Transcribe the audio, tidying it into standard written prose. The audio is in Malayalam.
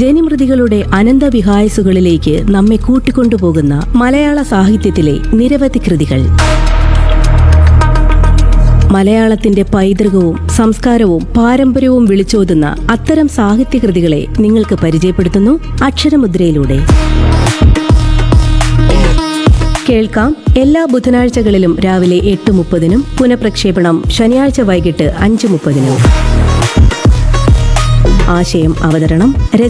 ജനിമൃതികളുടെ അനന്തവിഹായസുകളിലേക്ക് നമ്മെ കൂട്ടിക്കൊണ്ടുപോകുന്ന മലയാള സാഹിത്യത്തിലെ നിരവധി കൃതികൾ. മലയാളത്തിന്റെ പൈതൃകവും സംസ്കാരവും പാരമ്പര്യവും വിളിച്ചോതുന്ന അത്തരം സാഹിത്യകൃതികളെ നിങ്ങൾക്ക് പരിചയപ്പെടുത്തുന്നു അക്ഷരമുദ്രയിലൂടെ. കേൾക്കാം എല്ലാ ബുധനാഴ്ചകളിലും രാവിലെ 8:30-നും പുനഃപ്രക്ഷേപണം ശനിയാഴ്ച വൈകിട്ട് 5:30-നും. ആശയം അവതരണം